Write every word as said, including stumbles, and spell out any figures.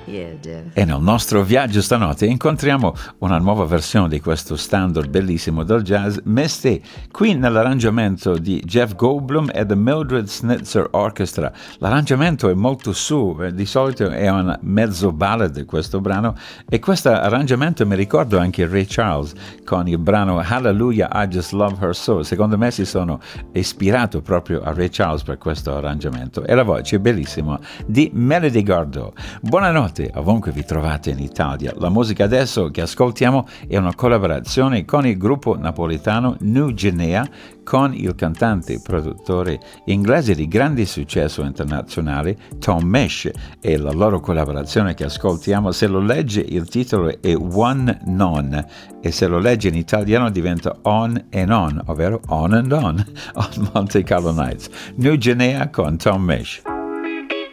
Yeah, Jeff. E nel nostro viaggio stanotte incontriamo una nuova versione di questo standard bellissimo del jazz, Misty, qui nell'arrangiamento di Jeff Goldblum e The Mildred Snitzer Orchestra. L'arrangiamento è molto su, di solito è un mezzo ballad questo brano, e questo arrangiamento mi ricordo anche Ray Charles con il brano Hallelujah, I Just Love Her So. Secondo me si sono ispirato proprio a Ray Charles per questo arrangiamento, e la voce è bellissima di Melody Gardot. Buonanotte ovunque vi trovate in Italia. La musica adesso che ascoltiamo è una collaborazione con il gruppo napoletano New Guinea, con il cantante e produttore inglese di grande successo internazionale Tom Misch, e la loro collaborazione che ascoltiamo, se lo legge il titolo è One Non, e se lo legge in italiano diventa On and On, ovvero On and On, on Monte Carlo Nights. New Guinea con Tom Misch.